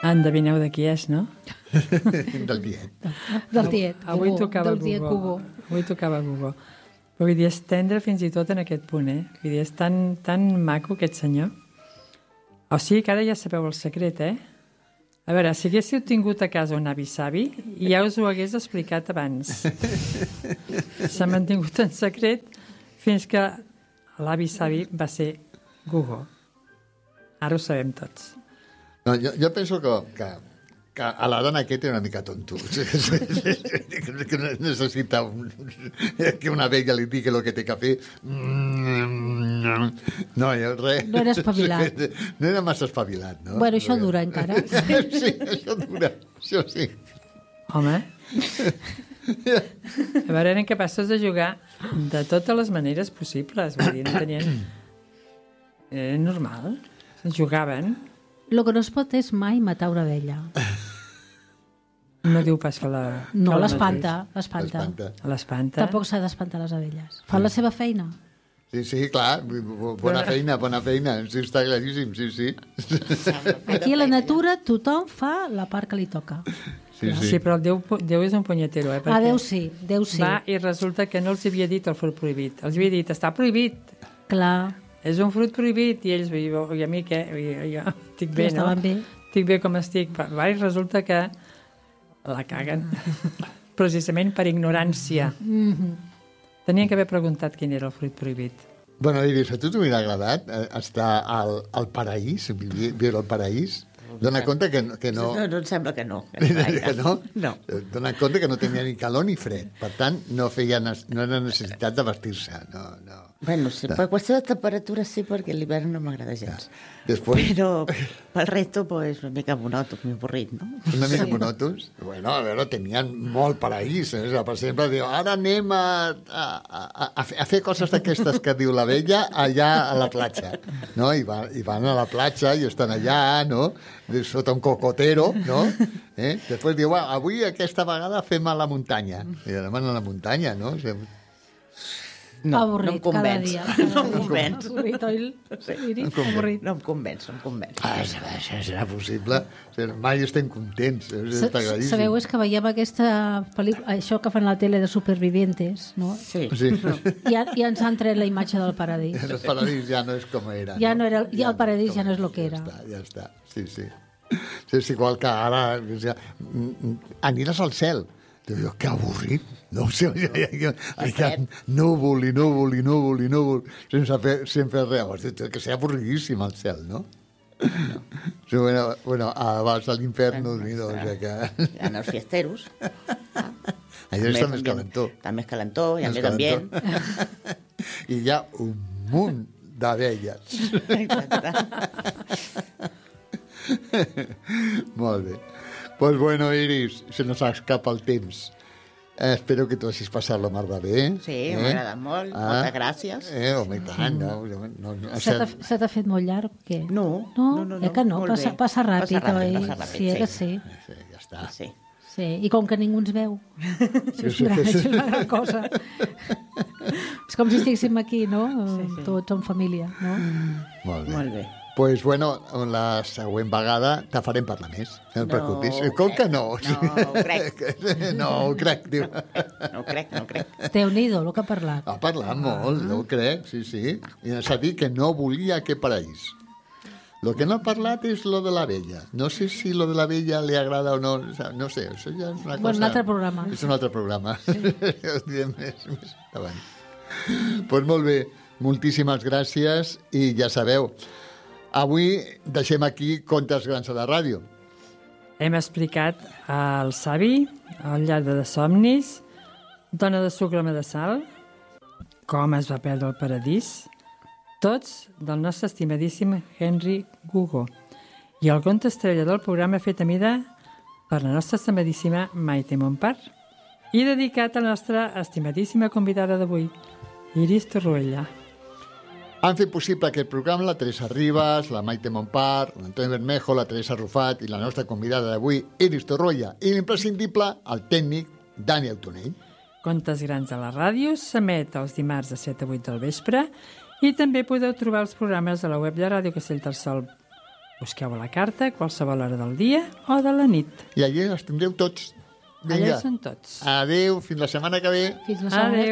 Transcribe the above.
Endevineu de qui és, no? Del tiet. Del tiet. Avui tocava del tiet Google. Avui tocava Google. Però vull dir, és tendre fins i tot en aquest punt, Vull dir, és tan maco aquest senyor. O sigui que ara ja sabeu el secret, A veure, si haguéssiu tingut a casa un avi-savi, ja us ho hagués explicat abans. S'ha mantingut en secret fins que l'avi-savi va ser Google. Ara ho sabem tots. No, jo penso que a l'Adam aquest era una mica tonto. Que necessita que una vella li digui el que té que fer. No, res. No era espavilat. No era massa espavilat, no? Bueno, això dura encara. Sí, això dura. Això sí. Home, a veure, eren capaços de jugar de totes les maneres possibles. Vull dir, no tenien... Era normal. Jugaven. El que no es pot és mai matar una abella. No diu pas que la... No, l'espanta. L'espanta. Tampoc s'ha d'espantar les abelles. Fan la seva feina. Sí, clar. Bona feina. Sí, està claríssim, sí. Aquí a la natura tothom fa la part que li toca. Sí, però Déu és un punyetero, perquè Déu sí. Va, i resulta que no els havia dit el fruit prohibit. Els havia dit, està prohibit. Clar. És un fruit prohibit, i ells, i a mi què? Jo estic bé, no? Estic bé com estic. Va, i resulta que la caguen. Precisament per ignorància. Tenien que haver preguntat quin era el fruit prohibit. Bueno, Iris, a tu t'hauria agradat estar al paraís, viure al paraís? Dóna compte que no... No, em sembla que no. Que no? No. Dóna compte que no tenia ni calor ni fred. Per tant, no era necessitat de vestir-se. No. Bueno, sí, per qüestió de temperatura sí, perquè l'hivern no m'agrada gens. Després... Però pel resto, pues, una mica monòton, m'he avorrit, no? Una mica monòtons? Bueno, a veure, tenien molt paraís. Per exemple, diu, ara anem a fer coses d'aquestes que diu la vella allà a la platja. No? I van a la platja i estan allà, no? Sota un cocotero, no? Després diu, avui aquesta vegada fem a la muntanya. I anem a la muntanya, no? No, avorrit, no em convenç. No em convenç. Avorrit, oi? Avorrit. No em convenç. Això serà possible. Mai estem contents. Està claríssim. Sabeu, és que veiem aquesta pel·lícula, això que fan a la tele de Supervivientes, no? Sí. Ja ens han tret la imatge del paradís. El paradís ja no és com era. Ja el paradís ja no és el que era. Ja està, sí. És igual que ara aniràs al cel. Diu, que avorrit. No sé, núvol i núvol, sense fer res. Que sigui avorridíssim el cel, no? Bueno, vas a l'infern, o sigui que... Hi ha els fiesteros. Allò està més calentó. Està més calentó, hi ha més ambient. I hi ha un munt d'abelles. Exacte. Molt bé. Pues bueno, Iris, se nos escapa el temps. Espero que tu hagis passat la mar de bé. Sí, m'ha agradat molt. Moltes gràcies. Home, i tant. Se t'ha fet molt llarg o què? No. Que no, passa ràpid, oi? Sí, que sí. Ja està. Sí. I com que ningú ens veu. És una gran cosa. És com si estiguéssim aquí, no? Tots en família, no? Molt bé. Pues bueno, la següent vegada te farem parlar més. No et preocupis. Com que no? No, ho crec. No, ho crec, diu. No ho crec. Déu-n'hi-do, el que ha parlat. Ha parlat molt, ho crec, sí. I ens ha dit que no volia aquest paraís. Lo que no ha parlat és lo de la vella. No sé si lo de la vella li agrada o no. No sé, això ja és una cosa... Un altre programa. És un altre programa. Ho direm més endavant. Pues molt bé, moltíssimes gràcies i ja sabeu, avui deixem aquí Contes Grans a la ràdio. Hem explicat el savi, el lladre de somnis, dona de sucre de sal, com es va perdre el paradís, tots del nostre estimadíssim Henry Google. I el conte estrella del programa fet a mida per la nostra estimadíssima Maite Montpar i dedicat a la nostra estimadíssima convidada d'avui, Iris Torroella. Han fet possible aquest programa la Teresa Ribas, la Maite Montpar, l'Antoni Bermejo, la Teresa Rufat i la nostra convidada d'avui, Iris Torroella, i l'imprescindible, el tècnic Daniel Tonell. Contes Grans a la ràdio s'emet els dimarts de 7 a 8 del vespre i també podeu trobar els programes a la web de Ràdio Castellterçol Busqueu la carta a qualsevol hora del dia o de la nit. I allà els tindreu tots. Allà hi són tots. Adéu, fins la setmana que ve. Fins la setmana Adéu.